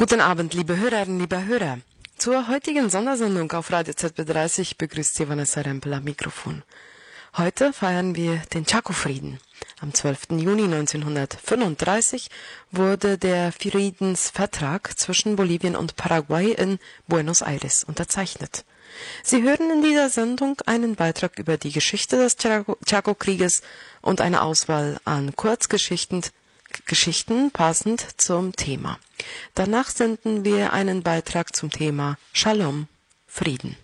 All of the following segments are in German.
Guten Abend, liebe Hörerinnen, liebe Hörer. Zur heutigen Sondersendung auf Radio ZB30 begrüßt Sie Vanessa Rempel am Mikrofon. Heute feiern wir den Chaco-Frieden. Am 12. Juni 1935 wurde der Friedensvertrag zwischen Bolivien und Paraguay in Buenos Aires unterzeichnet. Sie hören in dieser Sendung einen Beitrag über die Geschichte des Chaco-Krieges und eine Auswahl an Kurzgeschichten passend zum Thema. Danach senden wir einen Beitrag zum Thema Shalom, Frieden.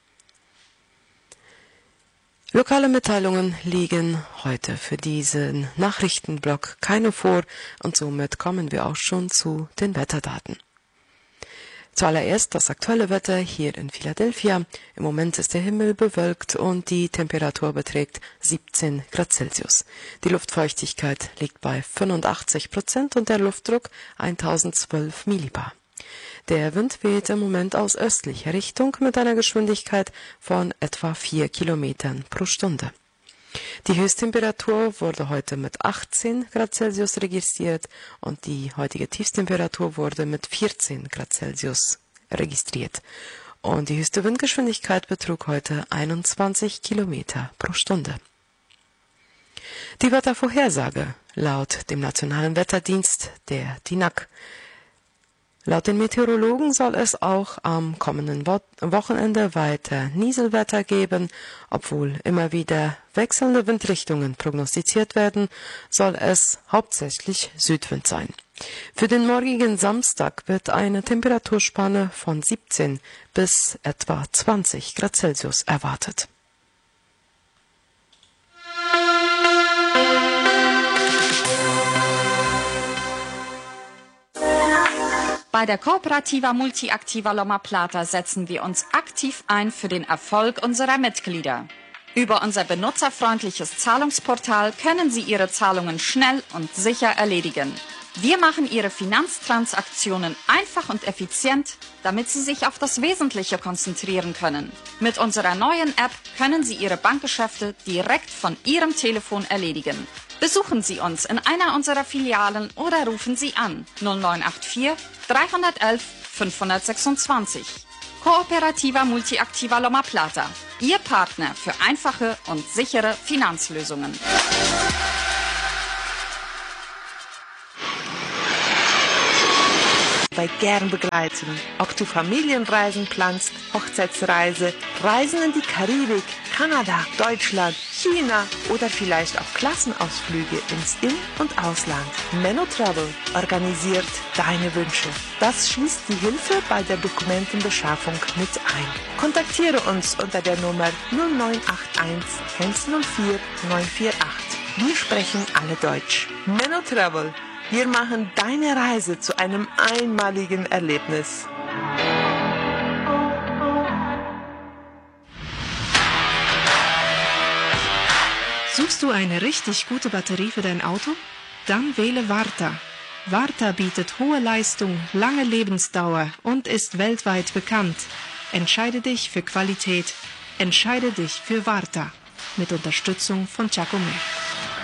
Lokale Mitteilungen liegen heute für diesen Nachrichtenblock keine vor und somit kommen wir auch schon zu den Wetterdaten. Zuallererst das aktuelle Wetter hier in Philadelphia. Im Moment ist der Himmel bewölkt und die Temperatur beträgt 17 Grad Celsius. Die Luftfeuchtigkeit liegt bei 85% und der Luftdruck 1012 Millibar. Der Wind weht im Moment aus östlicher Richtung mit einer Geschwindigkeit von etwa 4 Kilometern pro Stunde. Die Höchsttemperatur wurde heute mit 18 Grad Celsius registriert und die heutige Tiefstemperatur wurde mit 14 Grad Celsius registriert. Und die höchste Windgeschwindigkeit betrug heute 21 Kilometer pro Stunde. Die Wettervorhersage laut dem Nationalen Wetterdienst, der DINAG. Laut den Meteorologen soll es auch am kommenden Wochenende weiter Nieselwetter geben. Obwohl immer wieder wechselnde Windrichtungen prognostiziert werden, soll es hauptsächlich Südwind sein. Für den morgigen Samstag wird eine Temperaturspanne von 17 bis etwa 20 Grad Celsius erwartet. Bei der Cooperativa Multiactiva Loma Plata setzen wir uns aktiv ein für den Erfolg unserer Mitglieder. Über unser benutzerfreundliches Zahlungsportal können Sie Ihre Zahlungen schnell und sicher erledigen. Wir machen Ihre Finanztransaktionen einfach und effizient, damit Sie sich auf das Wesentliche konzentrieren können. Mit unserer neuen App können Sie Ihre Bankgeschäfte direkt von Ihrem Telefon erledigen. Besuchen Sie uns in einer unserer Filialen oder rufen Sie an 0984 311 526. Cooperativa Multiactiva Loma Plata, Ihr Partner für einfache und sichere Finanzlösungen. Gern begleiten. Ob du Familienreisen planst, Hochzeitsreise, Reisen in die Karibik, Kanada, Deutschland, China oder vielleicht auch Klassenausflüge ins In- und Ausland. Menno Travel organisiert deine Wünsche. Das schließt die Hilfe bei der Dokumentenbeschaffung mit ein. Kontaktiere uns unter der Nummer 0981 104 948. Wir sprechen alle Deutsch. Menno Travel. Wir machen deine Reise zu einem einmaligen Erlebnis. Suchst du eine richtig gute Batterie für dein Auto? Dann wähle Varta. Varta bietet hohe Leistung, lange Lebensdauer und ist weltweit bekannt. Entscheide dich für Qualität. Entscheide dich für Varta. Mit Unterstützung von Chacomé.